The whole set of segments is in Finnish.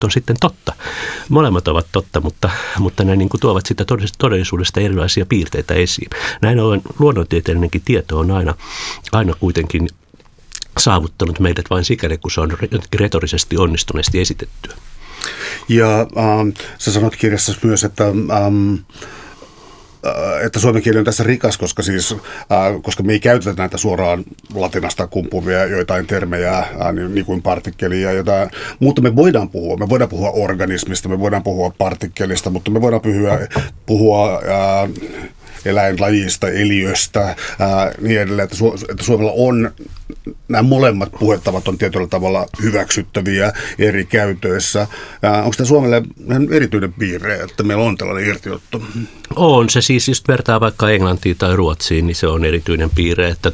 on sitten totta. Molemmat ovat totta, mutta ne niin kuin tuovat sitä todellisuudesta erilaisia piirteitä esiin. Näin ollen luonnontieteellinenkin tieto on aina kuitenkin saavuttanut meidät vain sikäli, kun se on retorisesti onnistuneesti esitettyä. Ja sä sanot kirjassa myös, että suomen kieli on tässä rikas, koska me ei käytetä näitä suoraan latinasta kumpuvia joitain termejä, niin kuin partikkeli ja jotain. Mutta me voidaan puhua organismista, me voidaan puhua partikkelista, mutta me voidaan puhua eläinlajista, eliöstä, niin edelleen, että Suomella on nämä molemmat puhetavat on tietyllä tavalla hyväksyttäviä eri käytöissä. Onko tämä Suomelle erityinen piirre, että meillä on tällainen irtiotto? On se siis, jos vertaa vaikka Englantiin tai Ruotsiin, niin se on erityinen piirre, että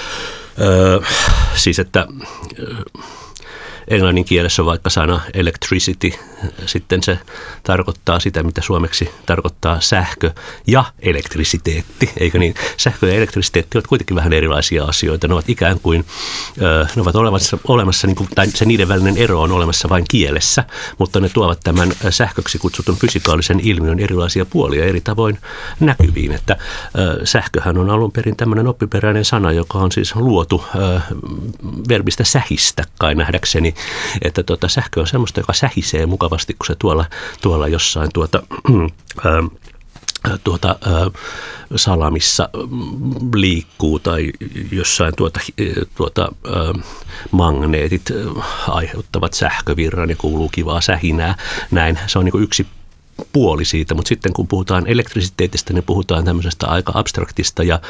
englannin kielessä on vaikka sana electricity, sitten se tarkoittaa sitä, mitä suomeksi tarkoittaa sähkö ja elektrisiteetti, eikö niin? Sähkö ja elektrisiteetti ovat kuitenkin vähän erilaisia asioita. Ne ovat ikään kuin, ne ovat olemassa niin kuin, tai se niiden välinen ero on olemassa vain kielessä, mutta ne tuovat tämän sähköksi kutsutun fysikaalisen ilmiön erilaisia puolia eri tavoin näkyviin. Että sähköhän on alun perin tämmöinen oppiperäinen sana, joka on siis luotu verbistä sähistä kai nähdäkseni. Että sähkö on semmoista, joka sähisee mukavasti, kun se tuolla jossain salamissa liikkuu tai jossain magneetit aiheuttavat sähkövirran ja kuuluu kivaa sähinää. Näin, se on niin kuin yksi puoli siitä, mutta sitten kun puhutaan elektrisiteetistä, niin puhutaan tämmöisestä aika abstraktista ja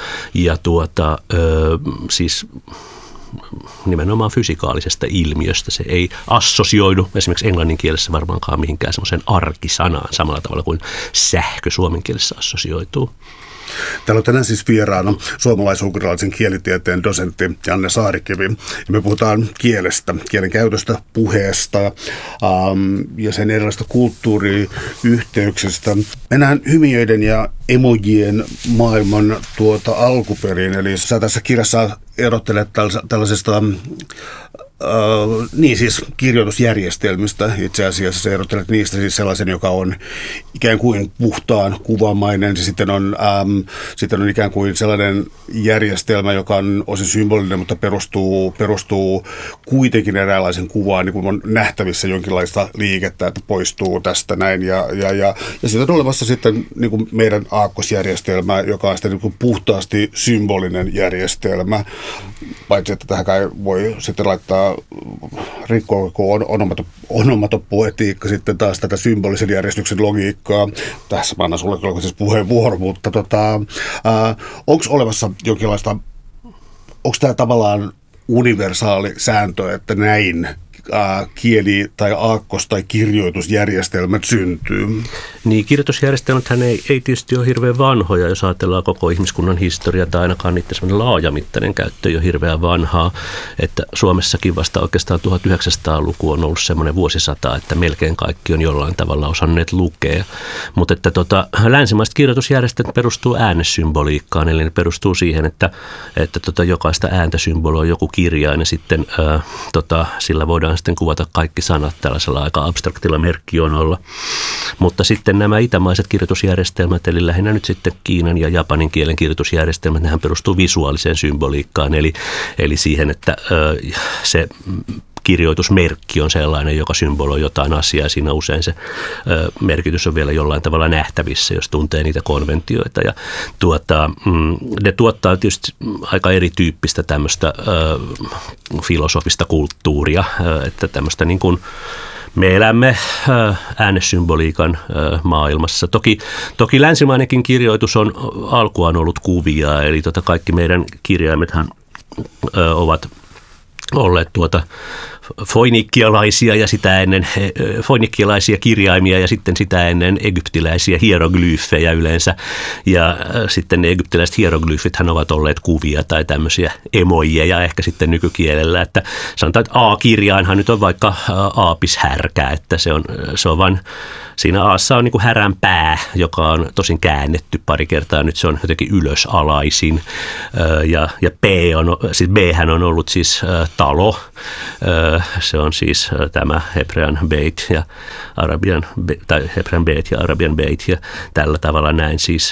siis nimenomaan fysikaalisesta ilmiöstä. Se ei assosioidu esimerkiksi englannin kielessä varmaankaan mihinkään semmoisen arkisanaan samalla tavalla kuin sähkö suomen kielessä assosioituu. Täällä on tänään siis vieraana suomalais-ugrilaisen kielitieteen dosentti Janne Saarikivi. Ja me puhutaan kielestä, kielen käytöstä, puheesta ja sen erilaisista kulttuuriyhteyksistä. Mennään hymiöiden ja emojien maailman alkuperin. Eli sä tässä kirjassa erottelet tällaisesta siis kirjoitusjärjestelmistä itse asiassa. Sä erottelet niistä siis sellaisen, joka on ikään kuin puhtaan kuvamainen. Sitten on ikään kuin sellainen järjestelmä, joka on osin symbolinen, mutta perustuu kuitenkin eräänlaisen kuvaan, niin kuin on nähtävissä jonkinlaista liikettä, että poistuu tästä näin. Ja sitten on olemassa sitten niin kuin meidän aakkosjärjestelmä, joka on sitten niin kuin puhtaasti symbolinen järjestelmä. Paitsi, että tähän kai voi sitten laittaa rikkoa onomatopoetiikka sitten taas tätä symbolisen järjestyksen logiikkaa. Tässä mä annan sulle siis puheenvuoro, mutta onko olemassa jonkinlaista, onko tämä tavallaan universaali sääntö, että näin kieli- tai aakkos- tai kirjoitusjärjestelmät syntyy? Niin, kirjoitusjärjestelmäthän ei tietysti ole hirveän vanhoja, jos ajatellaan koko ihmiskunnan historiaa, tai ainakaan niiden semmoinen laajamittainen käyttö ei ole hirveän vanhaa. Että Suomessakin vasta oikeastaan 1900-luku on ollut semmoinen vuosisata, että melkein kaikki on jollain tavalla osanneet lukea. Mutta että länsimaiset kirjoitusjärjestelmät perustuu äänesymboliikkaan, eli ne perustuu siihen, että jokaista ääntä symboloi joku kirjain, ja sitten sillä voidaan sitten kuvata kaikki sanat tällaisella aika abstraktilla merkkionolla. Mutta sitten nämä itämaiset kirjoitusjärjestelmät, eli lähinnä nyt sitten Kiinan ja Japanin kielen kirjoitusjärjestelmät, nehän perustuu visuaaliseen symboliikkaan, eli siihen, että se kirjoitusmerkki on sellainen, joka symboloi jotain asiaa. Siinä usein se merkitys on vielä jollain tavalla nähtävissä, jos tuntee niitä konventioita. Ja ne tuottaa tietysti aika erityyppistä tämmöistä filosofista kulttuuria, että tämmöistä niin kuin me elämme äänesymboliikan maailmassa. Toki länsimainenkin kirjoitus on alkuaan ollut kuvia, eli kaikki meidän kirjaimethan ovat olleet foinikkialaisia ja sitä ennen foinikkialaisia kirjaimia ja sitten sitä ennen egyptiläisiä hieroglyfejä yleensä. Ja sitten ne egyptiläiset hieroglyfithän ovat olleet kuvia tai tämmöisiä emojeja ehkä sitten nykykielellä. Että sanotaan, että A-kirjainhan nyt on vaikka aapishärkä, että se on vain siinä A:ssa on niin kuin härän pää, joka on tosin käännetty pari kertaa. Nyt se on jotenkin ylösalaisin. Ja B:hän on ollut siis talo. Se on siis tämä hebrean beit ja hebrean beit ja arabian beit ja tällä tavalla näin siis.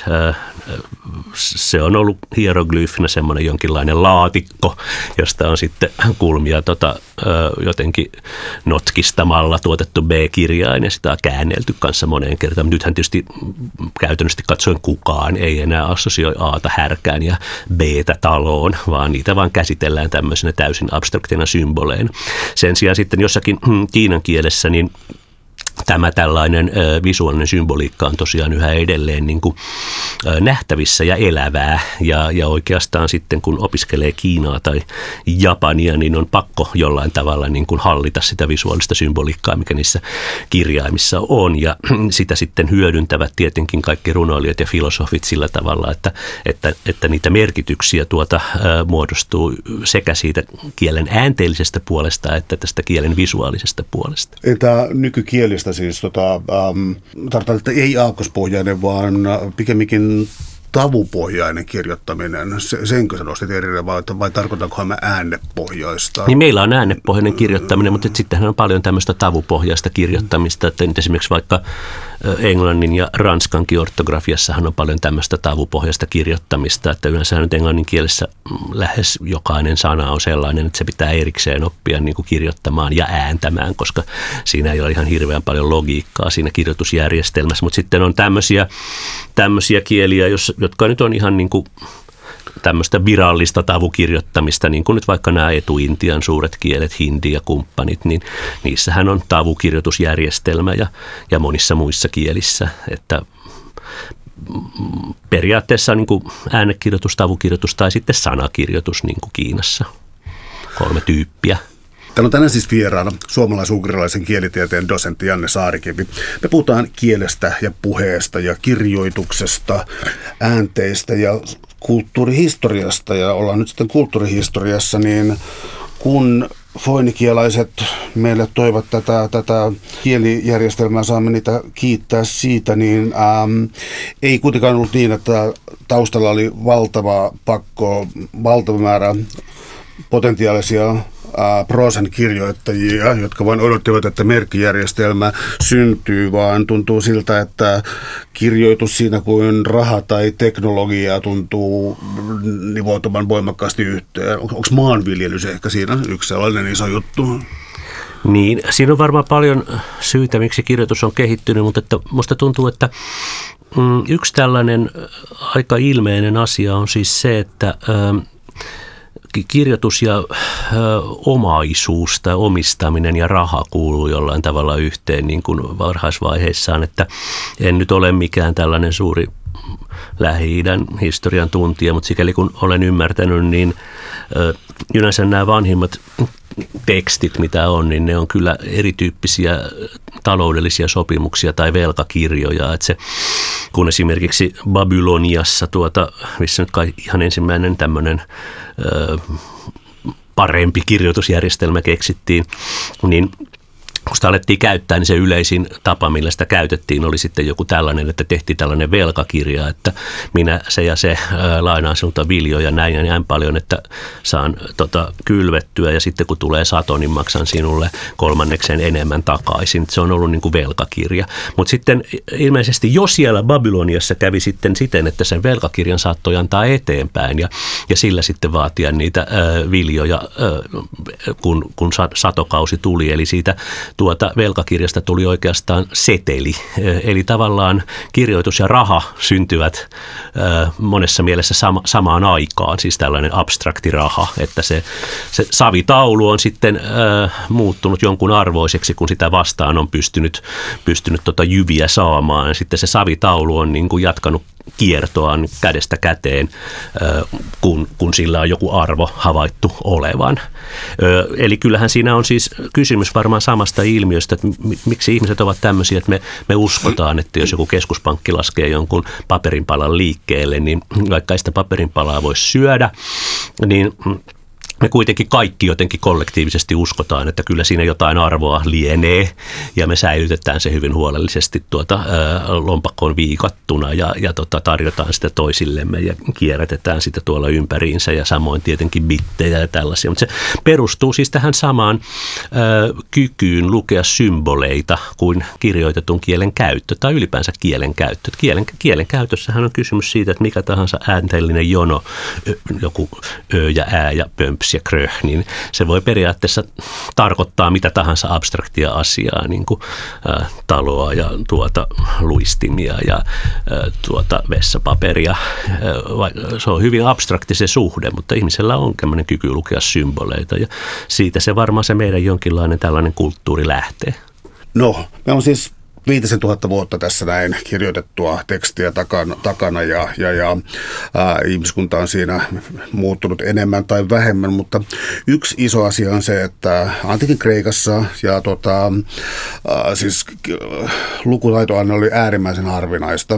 Se on ollut hieroglyfinä semmoinen jonkinlainen laatikko, josta on sitten kulmia jotenkin notkistamalla tuotettu B-kirjain ja sitä on käännelty kanssa moneen kertaan. Nythän tietysti käytännössä katsoen kukaan ei enää assosioi A:ta härkään ja B:tä taloon, vaan niitä vaan käsitellään tämmöisenä täysin abstraktina symboleina. Sen sijaan sitten jossakin kiinan kielessä niin tämä tällainen visuaalinen symboliikka on tosiaan yhä edelleen niin kuin nähtävissä ja elävää ja oikeastaan sitten kun opiskelee Kiinaa tai Japania, niin on pakko jollain tavalla niin kuin hallita sitä visuaalista symboliikkaa, mikä niissä kirjaimissa on ja sitä sitten hyödyntävät tietenkin kaikki runoilijat ja filosofit sillä tavalla, että niitä merkityksiä muodostuu sekä siitä kielen äänteellisestä puolesta että tästä kielen visuaalisesta puolesta. Entä nykykielistä siis tarkoitan, että ei aakkospohjainen, vaan pikemminkin tavupohjainen kirjoittaminen, senkö sä nostit erilleen vai tarkoitankohan mä äänepohjaista? Niin meillä on äänepohjainen kirjoittaminen, mutta sittenhän on paljon tämmöistä tavupohjaista kirjoittamista, että nyt esimerkiksi vaikka englannin ja ranskankin ortografiassahan on paljon tämmöistä tavupohjaista kirjoittamista, että yleensä nyt englannin kielessä lähes jokainen sana on sellainen, että se pitää erikseen oppia niin kuin kirjoittamaan ja ääntämään, koska siinä ei ole ihan hirveän paljon logiikkaa siinä kirjoitusjärjestelmässä, mutta sitten on tämmöisiä kieliä, jotka nyt on ihan niin kuin tämmöistä virallista tavukirjoittamista, niin kuin nyt vaikka nämä etuintian suuret kielet, hindi ja kumppanit, niin niissähän on tavukirjoitusjärjestelmä ja monissa muissa kielissä, että periaatteessa niin kuin äänekirjoitus, tavukirjoitus tai sitten sanakirjoitus niin kuin Kiinassa, 3 tyyppiä. Täällä on tänään siis vieraana suomalais-ugrilaisen kielitieteen dosentti Janne Saarikivi. Me puhutaan kielestä ja puheesta ja kirjoituksesta, äänteistä ja kulttuurihistoriasta. Ja ollaan nyt sitten kulttuurihistoriassa, niin kun foinikielaiset meille toivat tätä kielijärjestelmää, saamme niitä kiittää siitä, niin ei kuitenkaan ollut niin, että taustalla oli valtava määrä potentiaalisia proosan kirjoittajia, jotka vain odottivat, että merkkijärjestelmä syntyy, vaan tuntuu siltä, että kirjoitus siinä kuin raha tai teknologia tuntuu nivoutuman voimakkaasti yhteen. Onko maanviljelys ehkä siinä yksi sellainen iso juttu? Niin, siinä on varmaan paljon syitä, miksi kirjoitus on kehittynyt, mutta musta tuntuu, että yksi tällainen aika ilmeinen asia on siis se, että kirjoitus ja omaisuus tai omistaminen ja raha kuuluu jollain tavalla yhteen niin kuin varhaisvaiheissaan, että en nyt ole mikään tällainen suuri Lähi-idän historian tuntija, mutta sikäli kun olen ymmärtänyt, niin yleensä nämä vanhimmat tekstit, mitä on, niin ne on kyllä erityyppisiä taloudellisia sopimuksia tai velkakirjoja. Että se, kun esimerkiksi Babyloniassa, missä nyt kai ihan ensimmäinen tämmöinen parempi kirjoitusjärjestelmä keksittiin, niin kun sitä alettiin käyttää, niin se yleisin tapa, millä sitä käytettiin, oli sitten joku tällainen, että tehtiin tällainen velkakirja, että minä se ja se lainaan sinulta viljoja näin ja näin paljon, että saan kylvettyä ja sitten kun tulee sato, niin maksan sinulle 3/3 enemmän takaisin. Se on ollut niin kuin velkakirja. Mutta sitten ilmeisesti jo siellä Babyloniassa kävi sitten siten, että sen velkakirjan saattoi antaa eteenpäin ja sillä sitten vaatia niitä viljoja, kun satokausi tuli, eli siitä velkakirjasta tuli oikeastaan seteli, eli tavallaan kirjoitus ja raha syntyvät monessa mielessä samaan aikaan, siis tällainen abstrakti raha, että se savitaulu on sitten muuttunut jonkun arvoiseksi, kun sitä vastaan on pystynyt jyviä saamaan, ja sitten se savitaulu on niin kuin jatkanut kiertoaan kädestä käteen, kun sillä on joku arvo havaittu olevan. Eli kyllähän siinä on siis kysymys varmaan samasta ilmiöstä, että miksi ihmiset ovat tämmöisiä, että me uskotaan, että jos joku keskuspankki laskee jonkun paperinpalan liikkeelle, niin vaikka ei sitä paperinpalaa voi syödä, niin me kuitenkin kaikki jotenkin kollektiivisesti uskotaan, että kyllä siinä jotain arvoa lienee ja me säilytetään se hyvin huolellisesti lompakkoon viikattuna ja tarjotaan sitä toisillemme ja kierrätetään sitä tuolla ympäriinsä ja samoin tietenkin bittejä ja tällaisia. Mutta se perustuu siis tähän samaan kykyyn lukea symboleita kuin kirjoitetun kielen käyttö tai ylipäänsä kielen käyttö. Kielen käytössähän on kysymys siitä, että mikä tahansa äänteellinen jono, joku ö ja ää ja pömps ja kröh, niin se voi periaatteessa tarkoittaa mitä tahansa abstraktia asiaa, niin kuin taloa ja luistimia ja vessapaperia. Se on hyvin abstrakti se suhde, mutta ihmisellä on tämmöinen kyky lukea symboleita ja siitä se varmaan se meidän jonkinlainen tällainen kulttuuri lähtee. No, me on siis 5000 vuotta tässä näin kirjoitettua tekstiä takana ja ihmiskunta on siinä muuttunut enemmän tai vähemmän, mutta yksi iso asia on se, että antiikin Kreikassa ja siis lukutaitoanne oli äärimmäisen harvinaista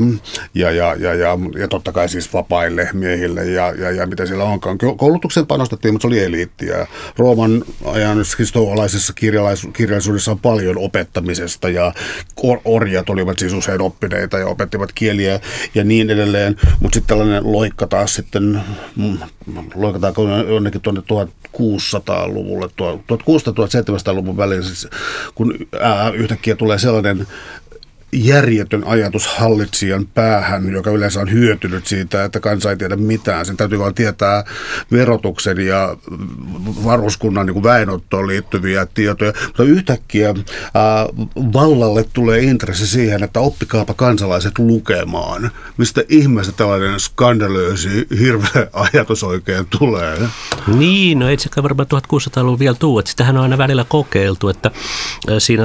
ja totta kai siis vapaille miehille ja mitä siellä onkaan. Koulutukseen panostettiin, mutta se oli eliittiä. Rooman ajan historialaisessa kirjallisuudessa on paljon opettamisesta ja orjat olivat siis usein oppineita ja opettivat kieliä ja niin edelleen, mutta sitten tällainen loikka taas sitten, loikataanko jonnekin tuonne 1600-luvulle, 1600-1700-luvun väliin, siis, kun yhtäkkiä tulee sellainen järjetön ajatus hallitsijan päähän, joka yleensä on hyötynyt siitä, että kansa ei tiedä mitään. Sen täytyy vaan tietää verotuksen ja varuskunnan niin kuin väenottoon liittyviä tietoja. Mutta yhtäkkiä vallalle tulee intressi siihen, että oppikaapa kansalaiset lukemaan. Mistä ihmeestä tällainen skandalöösi, hirveä ajatus oikein tulee? Niin, no ei sekä varmaan 1600-luvun vielä tuu. Sitähän on aina välillä kokeiltu, että siinä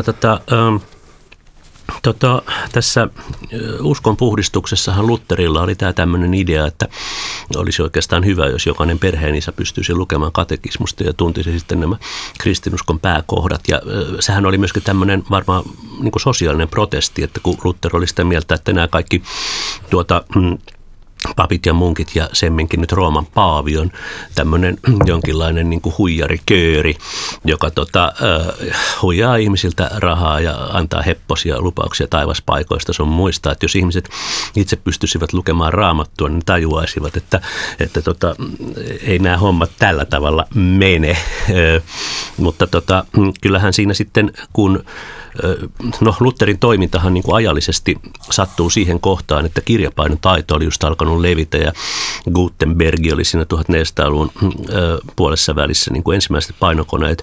tässä uskonpuhdistuksessahan Lutherilla oli tämä tämmöinen idea, että olisi oikeastaan hyvä, jos jokainen perheenisä pystyisi lukemaan katekismusta ja tuntisi sitten nämä kristinuskon pääkohdat. Ja sehän oli myöskin tämmöinen varmaan niin kuin sosiaalinen protesti, että kun Luther oli sitä mieltä, että nämä kaikki papit ja munkit ja semminkin nyt Rooman paavi on tämmöinen jonkinlainen niin kuin huijarikööri, joka huijaa ihmisiltä rahaa ja antaa hepposia lupauksia taivaspaikoista. Se on muistaa, että jos ihmiset itse pystyisivät lukemaan Raamattua, niin tajuaisivat, että ei nämä hommat tällä tavalla mene. Mutta kyllähän siinä sitten, kun Lutherin toimintahan niin kuin ajallisesti sattuu siihen kohtaan, että kirjapainotaito oli just alkanut levitä ja Gutenberg oli siinä 1400-luvun puolessa välissä niin kuin ensimmäiset painokoneet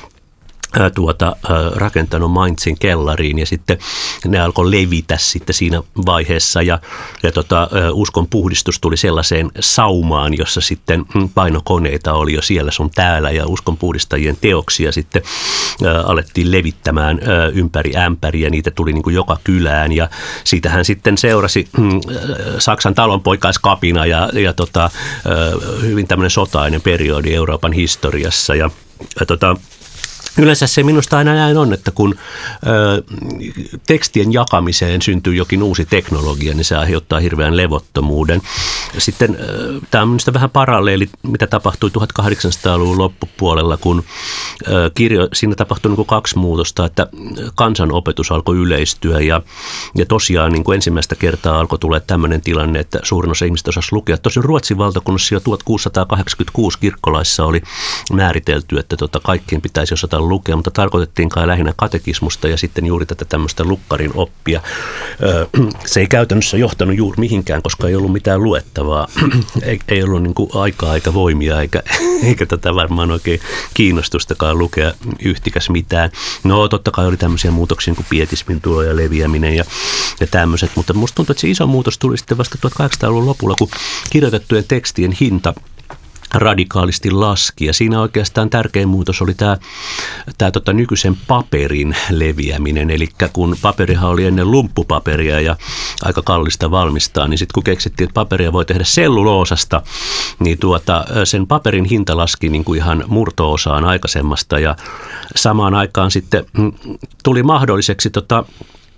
rakentanut Mainzin kellariin ja sitten ne alkoi levitä sitten siinä vaiheessa ja uskon puhdistus tuli sellaiseen saumaan, jossa sitten painokoneita oli jo siellä sun täällä ja uskon puhdistajien teoksia sitten alettiin levittämään ympäri ämpäriä, niitä tuli niin kuin joka kylään ja siitähän sitten seurasi Saksan talonpoikaiskapina ja hyvin tämmöinen sotainen periodi Euroopan historiassa ja yleensä se minusta aina näin on, että kun tekstien jakamiseen syntyy jokin uusi teknologia, niin se aiheuttaa hirveän levottomuuden. Sitten tämä on minusta vähän paralleeli, mitä tapahtui 1800-luvun loppupuolella, kun siinä tapahtui niin kuin kaksi muutosta, että kansanopetus alkoi yleistyä ja tosiaan niin kuin ensimmäistä kertaa alkoi tulla tämmöinen tilanne, että suurin osa ihmistä osasi lukea. Tosin Ruotsin valtakunnassa jo 1686 kirkkolaissa oli määritelty, että kaikkien pitäisi osata lukea, mutta tarkoitettiin kai lähinnä katekismusta ja sitten juuri tätä tämmöistä lukkarin oppia. Se ei käytännössä johtanut juuri mihinkään, koska ei ollut mitään luettavaa. Ei ollut niin kuin aikaa eikä voimia eikä tätä varmaan oikein kiinnostustakaan lukea yhtikäs mitään. No totta kai oli tämmöisiä muutoksia kuin pietismin tulo ja leviäminen ja tämmöiset, mutta musta tuntuu, että se iso muutos tuli sitten vasta 1800-luvun lopulla, kun kirjoitettujen tekstien hinta radikaalisti laski. Ja siinä oikeastaan tärkein muutos oli tämä nykyisen paperin leviäminen. Eli kun paperihan oli ennen lumppupaperia ja aika kallista valmistaa, niin sitten kun keksittiin, että paperia voi tehdä selluloosasta, niin sen paperin hinta laski niin kuin ihan murto-osaan aikaisemmasta. Ja samaan aikaan sitten tuli mahdolliseksi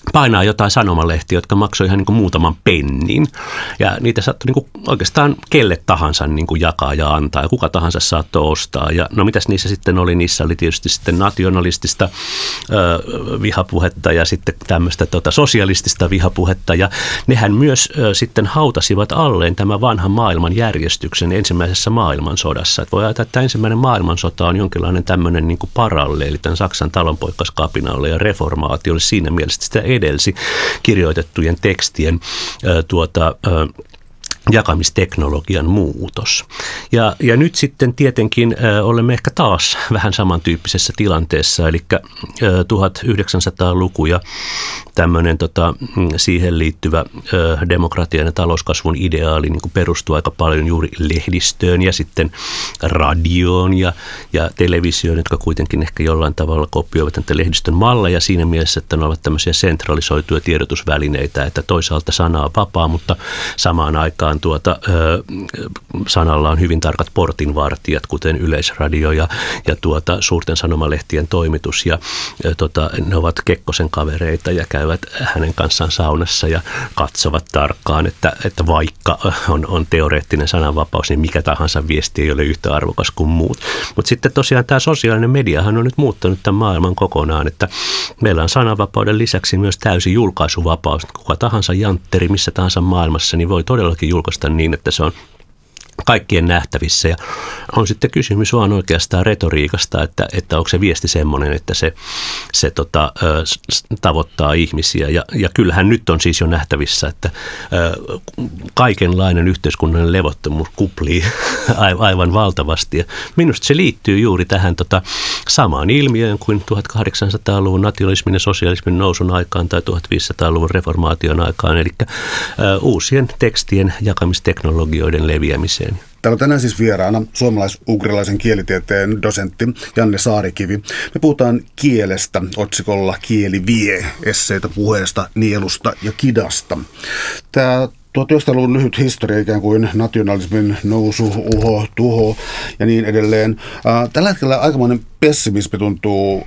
painaa jotain sanomalehtiä, jotka maksoi ihan niin kuin muutaman pennin. Ja niitä saattoi niin kuin oikeastaan kelle tahansa niin kuin jakaa ja antaa. Ja kuka tahansa saattoi ostaa. Ja no mitäs niissä sitten oli? Niissä oli tietysti sitten nationalistista vihapuhetta ja sitten tämmöistä sosialistista vihapuhetta. Ja nehän myös sitten hautasivat alleen tämän vanhan maailmanjärjestyksen ensimmäisessä maailmansodassa. Että voi ajatella, että ensimmäinen maailmansota on jonkinlainen tämmöinen niin kuin paralleeli tämän Saksan talonpoikaskapinalle ja reformaatiolle siinä mielessä, sitä edelsi kirjoitettujen tekstien jakamisteknologian muutos. Ja nyt sitten tietenkin olemme ehkä taas vähän samantyyppisessä tilanteessa, eli 1900-luku ja tämmöinen siihen liittyvä demokratian ja talouskasvun ideaali niin kuin perustuu aika paljon juuri lehdistöön ja sitten radioon ja televisioon, jotka kuitenkin ehkä jollain tavalla kopioivat näitä lehdistön malleja siinä mielessä, että ne ovat tämmöisiä sentralisoituja tiedotusvälineitä, että toisaalta sana on vapaa, mutta samaan aikaan sanalla on hyvin tarkat portinvartijat, kuten Yleisradio ja suurten sanomalehtien toimitus ja ne ovat Kekkosen kavereita ja käyvät hänen kanssaan saunassa ja katsovat tarkkaan, että vaikka on teoreettinen sananvapaus, niin mikä tahansa viesti ei ole yhtä arvokas kuin muut. Mutta sitten tosiaan tämä sosiaalinen mediahan on nyt muuttanut tämän maailman kokonaan, että meillä on sananvapauden lisäksi myös täysi julkaisuvapaus. Kuka tahansa jantteri missä tahansa maailmassa, niin voi todellakin julkaista niin, että se on kaikkien nähtävissä ja on sitten kysymys vaan oikeastaan retoriikasta, että onko se viesti semmoinen, että se tavoittaa ihmisiä ja kyllähän nyt on siis jo nähtävissä, että kaikenlainen yhteiskunnallinen levottomuus kuplii aivan valtavasti ja minusta se liittyy juuri tähän samaan ilmiöön kuin 1800-luvun nationalismin ja sosialismin nousun aikaan tai 1500-luvun reformaation aikaan, eli uusien tekstien jakamisteknologioiden leviämiseen. Täällä on tänään siis vieraana suomalais-ugrilaisen kielitieteen dosentti Janne Saarikivi. Me puhutaan kielestä otsikolla Kieli vie, esseitä puheesta, nielusta ja kidasta. Tämä 1900-luvun lyhyt historia ikään kuin nationalismin nousu, uho, tuho ja niin edelleen. Tällä hetkellä aikamoinen pessimismi tuntuu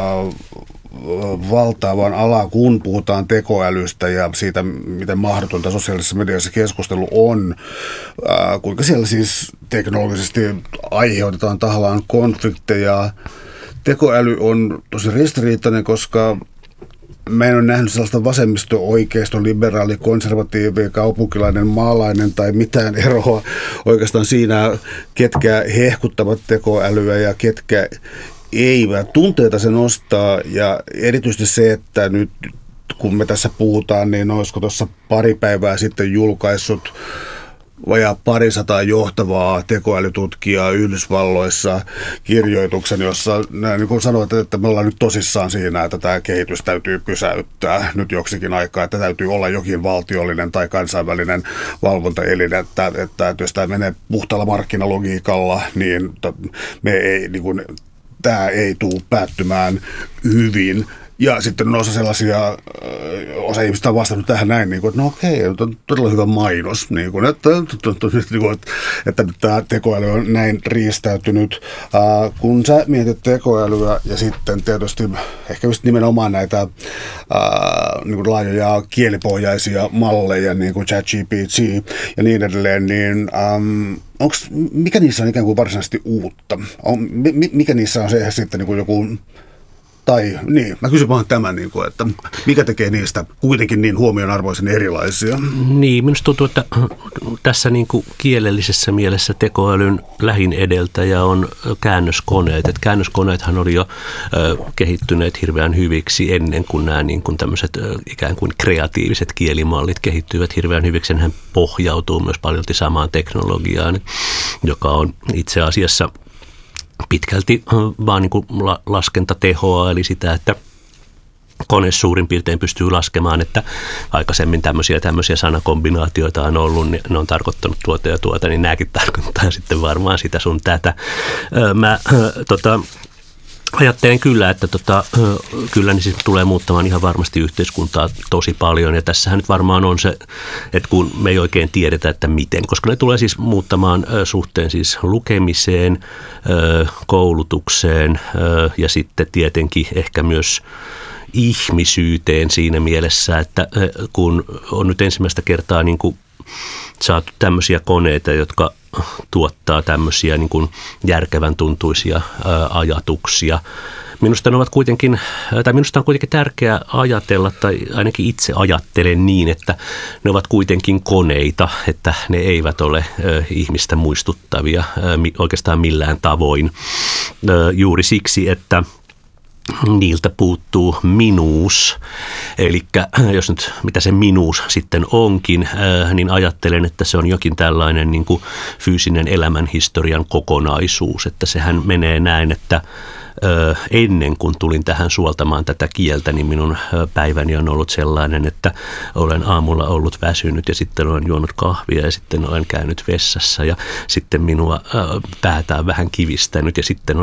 valtaavan alaa, kun puhutaan tekoälystä ja siitä, miten mahdotonta sosiaalisessa mediassa keskustelu on, kuinka siellä siis teknologisesti aiheutetaan tahallaan konflikteja. Tekoäly on tosi ristiriitainen, koska mä en ole nähnyt sellaista vasemmisto-oikeisto, liberaali, konservatiivi, kaupunkilainen, maalainen tai mitään eroa oikeastaan siinä, ketkä hehkuttavat tekoälyä ja ketkä eivät. Tunteita se nostaa ja erityisesti se, että nyt kun me tässä puhutaan, niin olisiko tuossa pari päivää sitten julkaissut vajaa 200 johtavaa tekoälytutkijaa Yhdysvalloissa kirjoituksen, jossa niin kuin sanoit, että me ollaan nyt tosissaan siinä, että tämä kehitys täytyy pysäyttää nyt joksikin aikaa, että täytyy olla jokin valtiollinen tai kansainvälinen valvontaelin, että jos tämä menee puhtaalla markkinalogiikalla, niin tämä ei tule päättymään hyvin. Ja sitten on osa ihmistä on vastannut tähän näin, niin kuin, että no okei, on todella hyvä mainos, niin kuin, että tämä tekoäly on näin riistäytynyt. Kun sä mietit tekoälyä ja sitten tietysti ehkä just nimenomaan näitä niin kuin laajoja kielipohjaisia malleja, niin kuin ChatGPT ja niin edelleen, niin mikä niissä on ikään kuin varsinaisesti uutta? Mikä niissä on se sitten niin kuin joku... Tai niin, mä kysyn vaan tämän, että mikä tekee niistä kuitenkin niin huomionarvoisen erilaisia? Niin, minusta tuntuu, että tässä niin kuin kielellisessä mielessä tekoälyn lähin edeltäjä on käännöskoneet. Että käännöskoneethan oli jo kehittyneet hirveän hyviksi ennen kuin nämä niin kuin tämmöiset ikään kuin kreatiiviset kielimallit kehittyivät hirveän hyviksi. Nehän pohjautuu myös paljolti samaan teknologiaan, joka on itse asiassa pitkälti vaan niin kuin laskentatehoa, eli sitä, että kone suurin piirtein pystyy laskemaan, että aikaisemmin tämmöisiä sanakombinaatioita on ollut, niin ne on tarkoittanut tuota ja tuota, niin nämäkin tarkoittaa sitten varmaan sitä sun tätä. Mä ajattelen kyllä, että kyllä niin siis tulee muuttamaan ihan varmasti yhteiskuntaa tosi paljon ja tässähän nyt varmaan on se, että kun me ei oikein tiedetä, että miten, koska ne tulee siis muuttamaan suhteen siis lukemiseen, koulutukseen ja sitten tietenkin ehkä myös ihmisyyteen siinä mielessä, että kun on nyt ensimmäistä kertaa niin kuin saatu tämmöisiä koneita, jotka tuottaa tämmöisiä niin kuin järkevän tuntuisia ajatuksia. Minusta on kuitenkin tärkeää ajatella, tai ainakin itse ajattelen niin, että ne ovat kuitenkin koneita, että ne eivät ole ihmistä muistuttavia oikeastaan millään tavoin. Juuri siksi, että niiltä puuttuu minuus. Eli jos nyt mitä se minuus sitten onkin, niin ajattelen, että se on jokin tällainen niin kuin fyysinen elämänhistorian kokonaisuus. Että sehän menee näin, että ennen kuin tulin tähän suoltamaan tätä kieltä, niin minun päiväni on ollut sellainen, että olen aamulla ollut väsynyt ja sitten olen juonut kahvia ja sitten olen käynyt vessassa ja sitten minua päätä on vähän kivistänyt ja sitten